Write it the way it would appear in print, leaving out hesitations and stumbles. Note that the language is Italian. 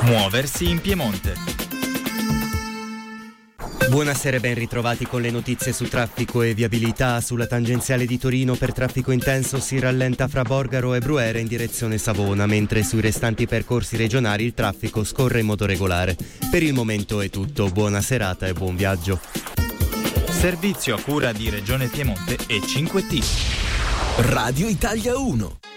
Muoversi in Piemonte. Buonasera e ben ritrovati con le notizie su traffico e viabilità. Sulla tangenziale di Torino per traffico intenso si rallenta fra Borgaro e Bruera in direzione Savona, mentre sui restanti percorsi regionali il traffico scorre in modo regolare. Per il momento è tutto, buona serata e buon viaggio. Servizio a cura di Regione Piemonte e 5T. Radio Italia 1.